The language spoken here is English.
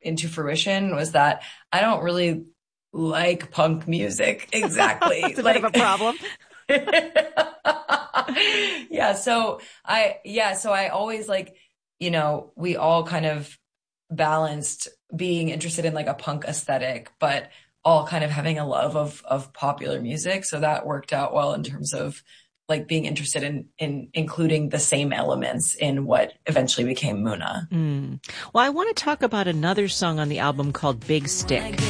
into fruition was that I don't really like punk music exactly. It's a bit of a problem. Yeah. So I always like, we all kind of balanced being interested in like a punk aesthetic, but all kind of having a love of popular music. So that worked out well in terms of like being interested in including the same elements in what eventually became Muna. Well, I want to talk about another song on the album called Big Stick.